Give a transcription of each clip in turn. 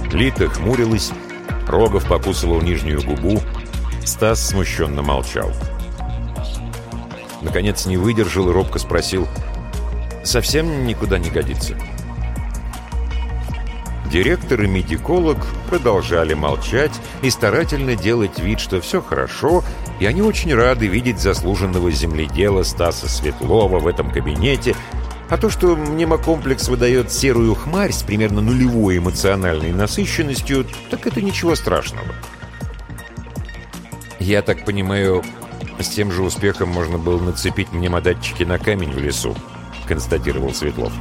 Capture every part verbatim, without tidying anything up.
Лита хмурилась, Рогов покусывал нижнюю губу, Стас смущенно молчал. Наконец не выдержал и робко спросил: «Совсем никуда не годится?» Директор и медиколог продолжали молчать и старательно делать вид, что все хорошо, и они очень рады видеть заслуженного земледела Стаса Светлова в этом кабинете, а то, что мнемокомплекс выдает серую хмарь с примерно нулевой эмоциональной насыщенностью, так это ничего страшного. «Я так понимаю, с тем же успехом можно было нацепить мнемодатчики на камень в лесу», — констатировал Светлов.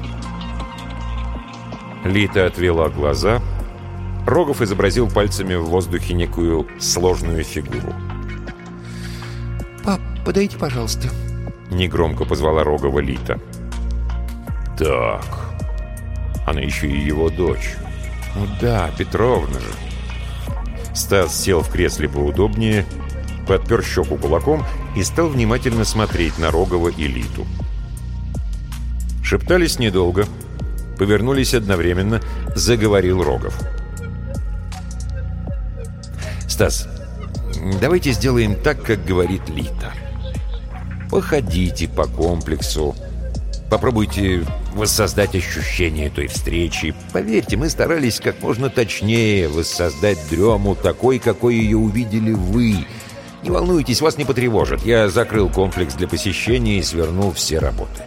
Лита отвела глаза. Рогов изобразил пальцами в воздухе некую сложную фигуру. «Пап, подойди, пожалуйста», — негромко позвала Рогова Лита. «Так, она еще и его дочь. Ну да, Петровна же». Стас сел в кресле поудобнее, подпер щеку кулаком и стал внимательно смотреть на Рогова и Литу. Шептались недолго. Повернулись одновременно, заговорил Рогов. «Стас, давайте сделаем так, как говорит Лита. Походите по комплексу, попробуйте воссоздать ощущение той встречи. Поверьте, мы старались как можно точнее воссоздать дрему такой, какой ее увидели вы. Не волнуйтесь, вас не потревожат. Я закрыл комплекс для посещения и свернул все работы».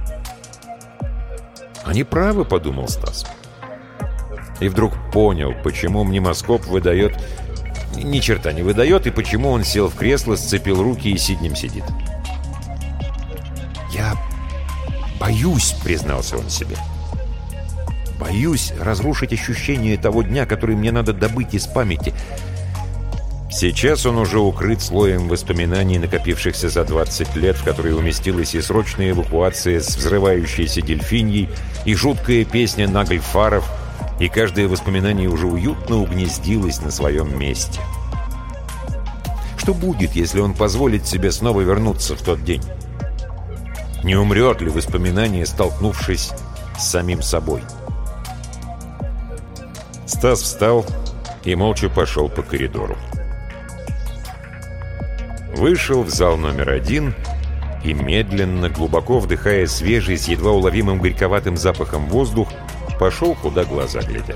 «Они правы», — подумал Стас. И вдруг понял, почему мнемоскоп выдает... Ни черта не выдает, и почему он сел в кресло, сцепил руки и сиднем сидит. «Я боюсь», — признался он себе. «Боюсь разрушить ощущение того дня, который мне надо добыть из памяти». Сейчас он уже укрыт слоем воспоминаний, накопившихся за двадцать лет, в которые уместилась и срочная эвакуация с взрывающейся дельфиньей, и жуткая песня Нагльфаров, и каждое воспоминание уже уютно угнездилось на своем месте. Что будет, если он позволит себе снова вернуться в тот день? Не умрет ли воспоминание, столкнувшись с самим собой? Стас встал и молча пошел по коридору. Вышел в зал номер один и, медленно, глубоко вдыхая свежий, с едва уловимым горьковатым запахом воздух, пошел, куда глаза глядят.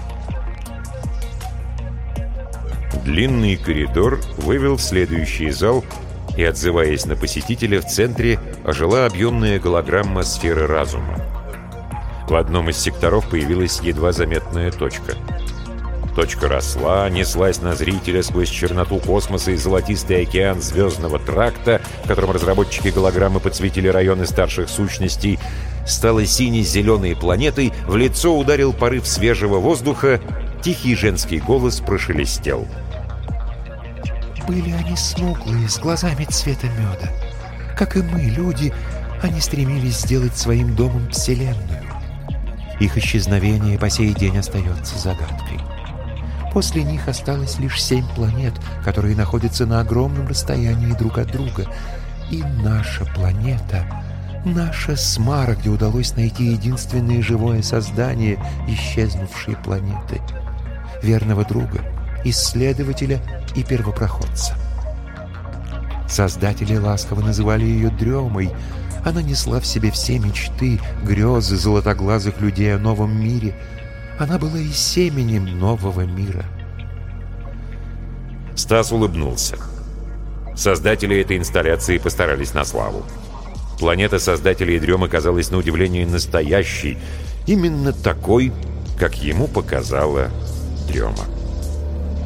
Длинный коридор вывел в следующий зал, и, отзываясь на посетителя, в центре ожила объемная голограмма сферы разума. В одном из секторов появилась едва заметная точка. Точка росла, неслась на зрителя сквозь черноту космоса и золотистый океан звездного тракта, в котором разработчики голограммы подсветили районы старших сущностей, стала сине-зеленой планетой, в лицо ударил порыв свежего воздуха, тихий женский голос прошелестел. «Были они смуглые, с глазами цвета меда. Как и мы, люди, они стремились сделать своим домом Вселенную. Их исчезновение по сей день остается загадкой. После них осталось лишь семь планет, которые находятся на огромном расстоянии друг от друга. И наша планета, наша Смара, где удалось найти единственное живое создание исчезнувшей планеты. Верного друга, исследователя и первопроходца. Создатели ласково называли ее Дремой. Она несла в себе все мечты, грезы золотоглазых людей о новом мире. Она была и семенем нового мира. Стас улыбнулся. Создатели этой инсталляции постарались на славу. Планета создателей Дремы казалась на удивление настоящей, именно такой, как ему показала Дрема.